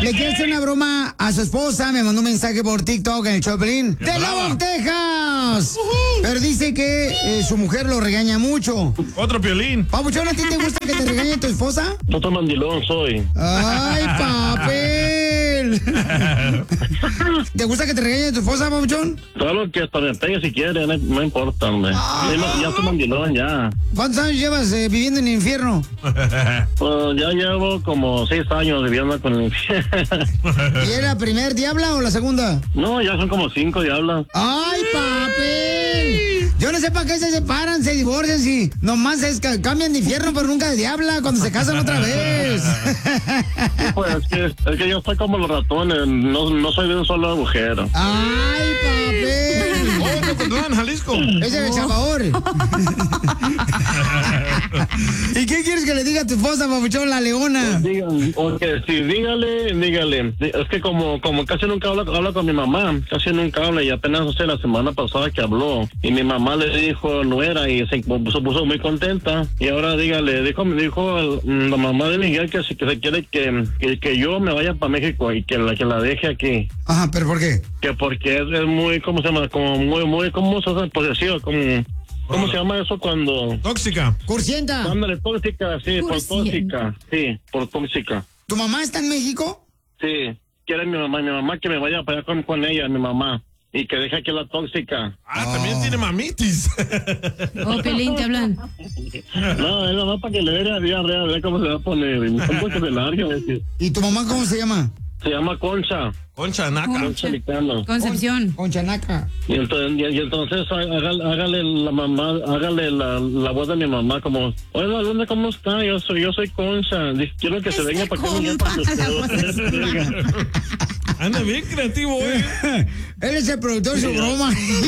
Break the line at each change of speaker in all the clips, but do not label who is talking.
Le quiere hacer una broma a su esposa. Me mandó un mensaje por TikTok en el Choplin. ¡De Lubbock, Texas! Pero dice que su mujer lo regaña mucho.
Otro Piolín.
Papuchón, ¿a ti te gusta que te regañe tu esposa?
Otro mandilón soy.
¡Ay, papel! ¿Te gusta que te regañe tu esposa, Papuchón?
Todo lo que hasta me pegue si quiere, no importa, hombre. Ya soy mandilón, ya.
¿Cuántos años llevas viviendo en el infierno?
Pues ya llevo como 6 años viviendo con el infierno.
¿Y era la primer diabla o la segunda?
No, ya son como 5 diablas.
¡Ay, papel! Yo no sé para qué se separan, se divorcian si nomás cambian de infierno, pero nunca de diabla cuando se casan otra vez.
Pues es que yo estoy como los ratones, no soy de un solo agujero.
¡Ay, papel!
Oh, no, en Jalisco.
Ese es el Chapaor. ¿Y qué quieres que le diga a tu esposa, papuchón, la leona?
Dígale. Es que como casi nunca habla con mi mamá, casi nunca habla, y apenas hace la semana pasada que habló, y mi mamá le dijo nuera y se puso muy contenta, y ahora dígale, me dijo la mamá de Miguel que se quiere que yo me vaya para México y que la deje aquí.
Ajá, ¿pero por qué?
Que porque es muy, ¿cómo se llama? Como muy, ¿cómo se hace? Posesivo, ¿cómo se llama eso cuando?
Tóxica.
Cursienta.
Ándale, tóxica, sí, por tóxica. Sí, por tóxica.
¿Tu mamá está en México?
Sí, quiere mi mamá que me vaya para allá con ella, mi mamá. Y que deje aquí la tóxica.
También tiene mamitis.
Oh, Pelín, te hablan.
No, es nomás para que le dé la diarrea, a ver cómo se va a poner. Un poco de largo.
¿Y tu mamá cómo se llama?
Se llama Concha.
Concha Naca.
Concha Licano.
Concepción.
Concha Naca.
Y entonces hágale la mamá, hágale la voz de mi mamá como, hola, ¿dónde cómo está? Yo soy Concha. Quiero que se venga para que
Anda bien creativo,
Él es el productor de su broma.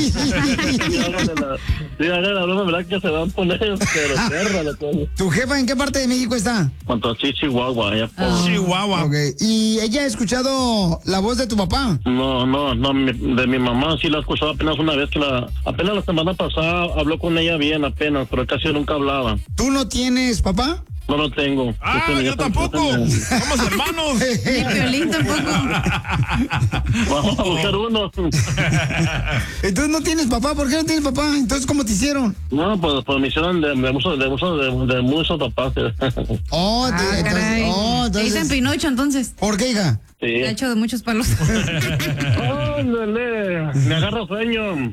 Sí, hágale la broma, ¿verdad? Que se van a poner, pero perra la cosa.
¿Tu jefa en qué parte de México está?
Cuanto a Chihuahua, allá por...
Chihuahua.
Ok. ¿Y ella ha escuchado la voz de tu papá?
No, de mi mamá sí la he escuchado apenas una vez apenas la semana pasada habló con ella bien apenas, pero casi nunca hablaba.
¿Tú no tienes papá?
No lo tengo.
Yo tampoco. Somos hermanos.
Ni Piolín tampoco.
Vamos a buscar uno.
Entonces no tienes papá. ¿Por qué no tienes papá? Entonces, ¿cómo te hicieron?
No, pues me hicieron de muchos papás.
Oh,
caray.
entonces...
Te dicen Pinocho, entonces.
¿Por qué, hija?
Sí.
Te ha hecho de muchos palos.
¡Ándale! Me agarro sueño.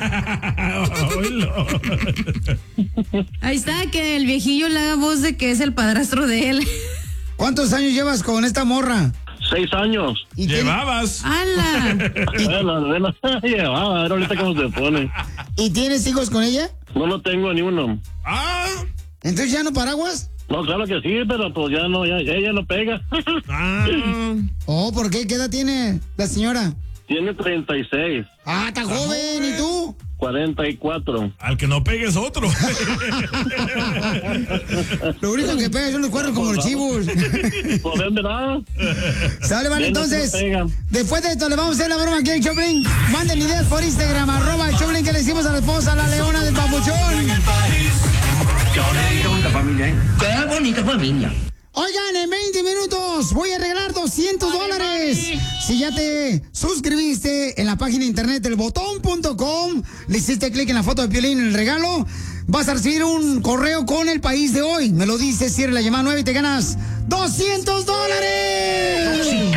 Ahí está, que el viejillo le haga voz de que es el padrastro de él.
¿Cuántos años llevas con esta morra?
6 años.
¿Y
Llevabas.
¡Hala!
Llevaba, a ver ahorita cómo se pone.
¿Y tienes hijos con ella?
No tengo ni uno.
¿Entonces ya no paraguas?
No, claro que sí, pero pues ya no, ella no pega.
Oh, ¿por qué? ¿Qué edad tiene la señora?
Tiene 36.
Ah, está joven. ¿Y tú?
44.
Al que no pegues otro.
Lo único que pega son los cuernos como los chivos.
Pues ven, ¿verdad?
Sale, vale, entonces. Después de esto le vamos a hacer la broma aquí en Choplin. Manden ideas por Instagram, @Choplin, que le hicimos a la esposa, la leona del papuchón.
Qué bonita familia, ¿eh? Qué bonita familia.
Oigan, en 20 minutos voy a regalar $200. Si ya te suscribiste en la página de internet elbotón.com, le hiciste clic en la foto de Piolín en el regalo, vas a recibir un correo con el país de hoy. Me lo dices, cierra la llamada 9 y te ganas $200.